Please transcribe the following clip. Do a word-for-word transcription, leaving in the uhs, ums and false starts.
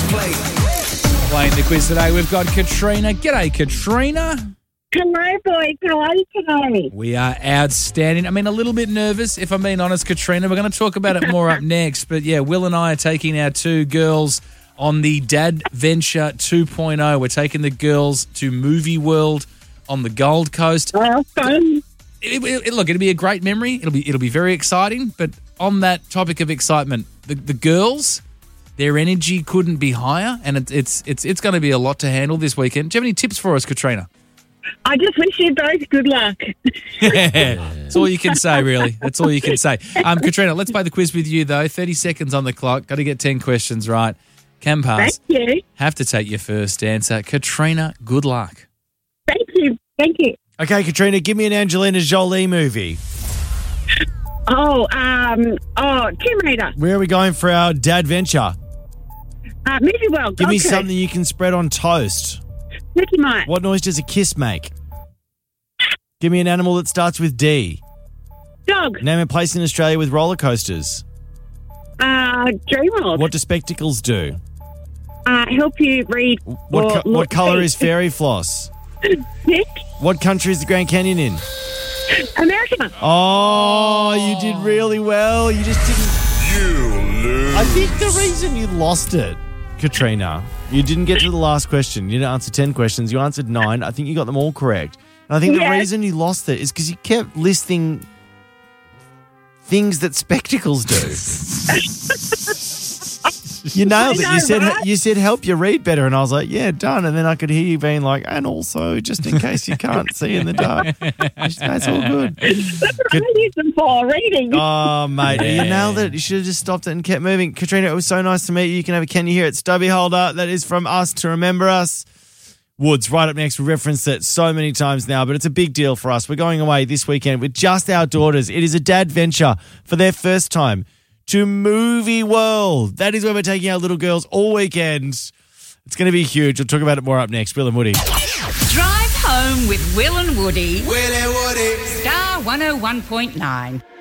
Playing the quiz today, we've got Katrina. G'day, Katrina. Hello, boys. How are you today? We are outstanding. I mean, a little bit nervous, if I'm being honest, Katrina. We're going to talk about it more up next. But, yeah, Will and I are taking our two girls on the Dad Venture two point oh. We're taking the girls to Movie World on the Gold Coast. Well, fun. It, it, it, look, it'll be a great memory. It'll be it'll be very exciting. But on that topic of excitement, the, the girls, their energy couldn't be higher, and it, it's it's it's going to be a lot to handle this weekend. Do you have any tips for us, Katrina? I just wish you both good luck. That's all you can say, really. That's all you can say. Um, Katrina, let's play the quiz with you, though. thirty seconds on the clock. Got to get ten questions right. Can pass. Thank you. Have to take your first answer. Katrina, good luck. Thank you. Thank you. Okay, Katrina, give me an Angelina Jolie movie. Oh, um, oh, Tomb Raider. Where are we going for our Dad Venture? Uh, Movie World. Give me okay. something you can spread on toast. Mickey Mike. What noise does a kiss make? Give me an animal that starts with D. Dog. Name a place in Australia with roller coasters. Uh, Dreamworld. What do spectacles do? Uh, help you read. What or co- what look colour see. is fairy floss? Nick. What country is the Grand Canyon in? America. Oh, you did really well. You just didn't. You lose. I think the reason you lost it, Katrina, you didn't get to the last question. You didn't answer ten questions. You answered nine. I think you got them all correct. And I think Yes. the reason you lost it is because you kept listing things that spectacles do. You nailed I it. know, You said right? you said help you read better, and I was like, yeah, done. And then I could hear you being like, and also just in case you can't see in the dark. That's all good. That's what I use them for, reading. Oh, mate, Yeah. you nailed it. You should have just stopped it and kept moving. Katrina, it was so nice to meet you. You can have a Can You Hear It stubby holder. That is from us to remember us. Woods, right up next. We referenced it so many times now, but it's a big deal for us. We're going away this weekend with just our daughters. It is a dad venture for their first time to Movie World. That is where we're taking our little girls all weekend. It's going to be huge. We'll talk about it more up next. Will and Woody. Drive home with Will and Woody. Willie Woody. Star one oh one point nine.